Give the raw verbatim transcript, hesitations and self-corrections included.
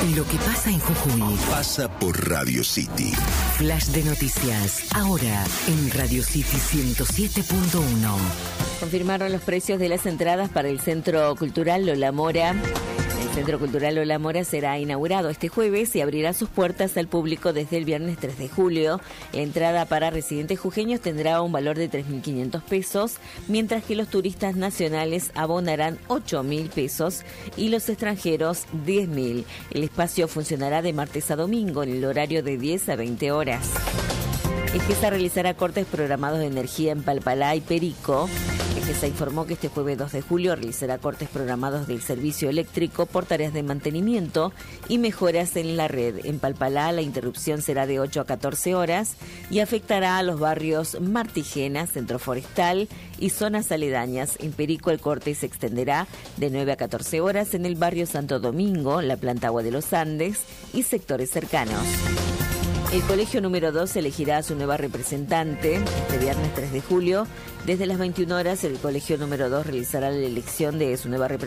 Lo que pasa en Jujuy pasa por Radio City. Flash de noticias, ahora en Radio City ciento siete punto uno. Confirmaron los precios de las entradas para el Centro Cultural Lola Mora. El Centro Cultural Lola Mora será inaugurado este jueves y abrirá sus puertas al público desde el viernes tres de julio. La entrada para residentes jujeños tendrá un valor de tres mil quinientos pesos, mientras que los turistas nacionales abonarán ocho mil pesos y los extranjeros diez mil. El espacio funcionará de martes a domingo en el horario de diez a veinte horas. Egesa realizará cortes programados de energía en Palpalá y Perico. Egesa informó que este jueves dos de julio realizará cortes programados del servicio eléctrico por tareas de mantenimiento y mejoras en la red. En Palpalá la interrupción será de ocho a catorce horas y afectará a los barrios Martigena, Centro Forestal y zonas aledañas. En Perico el corte se extenderá de nueve a catorce horas en el barrio Santo Domingo, la planta Agua de los Andes y sectores cercanos. El colegio número dos elegirá a su nueva representante este viernes tres de julio. Desde las veintiuna horas, el colegio número dos realizará la elección de su nueva representante.